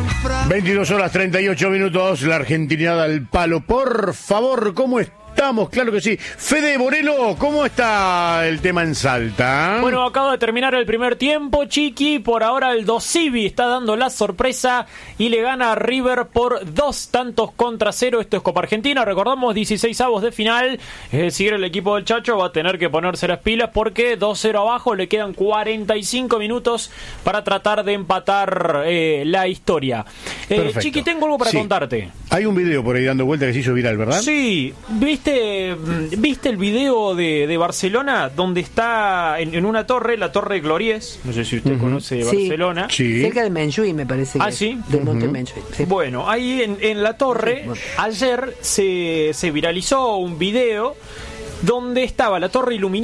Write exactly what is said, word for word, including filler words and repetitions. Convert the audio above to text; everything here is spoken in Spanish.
veintidós horas treinta y ocho minutos, la Argentinidad al palo. Por favor, ¿cómo estamos? Claro que sí. Fede Borelo, ¿cómo está el tema en Salta? Bueno, acaba de terminar el primer tiempo, Chiqui. Por ahora el Dosivi está dando la sorpresa y le gana a River por dos tantos contra cero. Esto es Copa Argentina. Recordamos, dieciséis avos de final. Es decir, el equipo del Chacho va a tener que ponerse las pilas porque dos cero abajo. Le quedan cuarenta y cinco minutos para tratar de empatar eh, la historia. Eh, Chiqui, tengo algo para sí. contarte. Hay un video por ahí dando vuelta que se hizo viral, ¿verdad? Sí. ¿Viste, ¿viste el video de, de Barcelona donde está en, en una torre, la Torre Gloriés? No sé si usted uh-huh. conoce sí. Barcelona. Sí. Cerca de Montjuïc, me parece. Ah, que sí. Del uh-huh. monte Montjuïc. Sí. Bueno, ahí en, en la torre, sí, bueno. ayer se, se viralizó un video donde estaba la torre iluminada